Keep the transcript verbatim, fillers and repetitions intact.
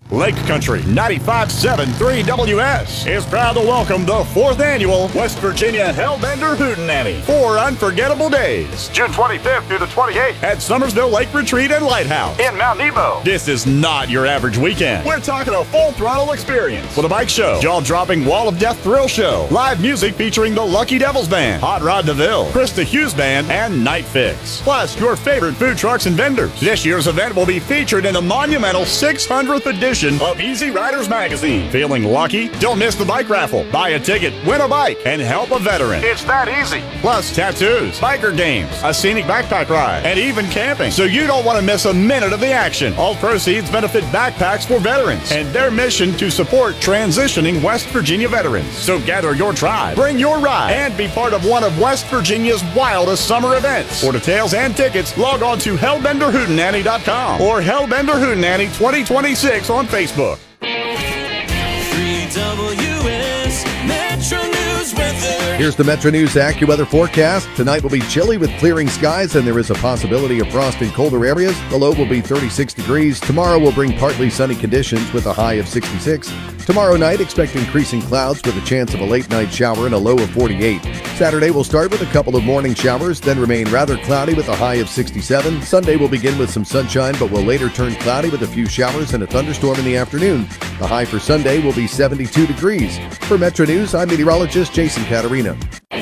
Lake Country ninety-five point seven three W S is proud to welcome the fourth annual West Virginia Hellbender Hootenanny. Four unforgettable days, June twenty-fifth through the twenty-eighth at Summersville Lake Retreat and Lighthouse in Mount Nebo. This is not your average weekend. We're talking a full throttle experience with a bike show, jaw-dropping Wall of Death thrill show, live music featuring the Lucky Devils Band, Hot Rod DeVille, Krista Hughes Band, and Night Fix. Plus, your favorite food trucks and vendors. This year's event will be featured in the monumental six hundredth edition of Easy Riders Magazine. Feeling lucky? Don't miss the bike raffle. Buy a ticket, win a bike, and help a veteran. It's that easy. Plus tattoos, biker games, a scenic backpack ride, and even camping. So you don't want to miss a minute of the action. All proceeds benefit backpacks for veterans and their mission to support transitioning West Virginia veterans. So gather your tribe, bring your ride, and be part of one of West Virginia's wildest summer events. For details and tickets, log on to hellbender hootenanny dot com or Hellbender Hootenanny twenty twenty-six on Facebook. three W S Metro News weather. Here's the Metro News AccuWeather forecast. Tonight will be chilly with clearing skies, and there is a possibility of frost in colder areas. The low will be thirty-six degrees. Tomorrow will bring partly sunny conditions with a high of sixty-six. Tomorrow night, expect increasing clouds with a chance of a late night shower and a low of forty-eight. Saturday will start with a couple of morning showers, then remain rather cloudy with a high of sixty-seven. Sunday will begin with some sunshine, but will later turn cloudy with a few showers and a thunderstorm in the afternoon. The high for Sunday will be seventy-two degrees. For Metro News, I'm meteorologist Jason Caterina.